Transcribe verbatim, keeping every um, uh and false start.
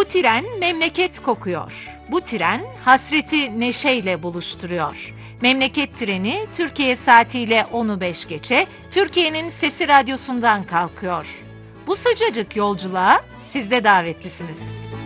tren memleket kokuyor. Bu tren hasreti neşeyle buluşturuyor. Memleket treni Türkiye saatiyle onu beş geçe Türkiye'nin Sesi Radyosu'ndan kalkıyor. Bu sıcacık yolculuğa siz de davetlisiniz.